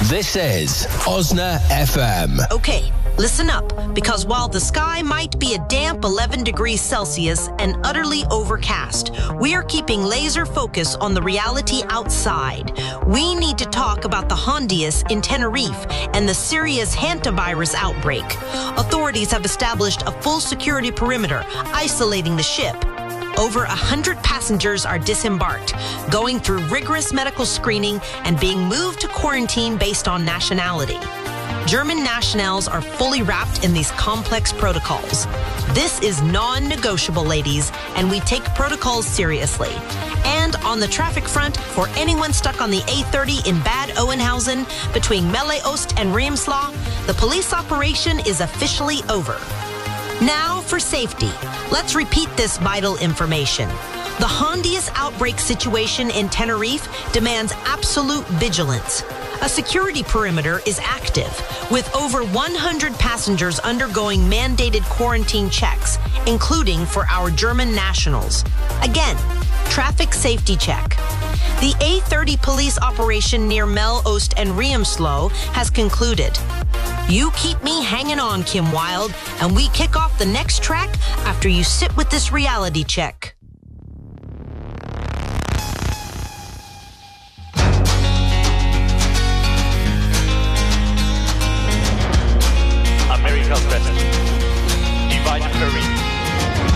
This is Osna FM. Okay, listen up, because while the sky might be a damp 11 degrees Celsius and utterly overcast, we are keeping laser focus on the reality outside. We need to talk about the Hondius in Tenerife and the serious hantavirus outbreak. Authorities have established a full security perimeter, isolating the ship. Over 100 passengers are disembarked, going through rigorous medical screening and being moved to quarantine based on nationality. German nationals are fully wrapped in these complex protocols. This is non-negotiable, ladies, and we take protocols seriously. And on the traffic front, for anyone stuck on the A30 in Bad Oeynhausen between Melle Oost and Riemslau, the police operation is officially over. Now for safety, let's repeat this vital information. The Hondius outbreak situation in Tenerife demands absolute vigilance. A security perimeter is active, with over 100 passengers undergoing mandated quarantine checks, including for our German nationals. Again, traffic safety check. The A30 police operation near Melle Oost and Riemslau has concluded. You keep me hanging on, Kim Wilde, and we kick off the next track after you sit with this reality check.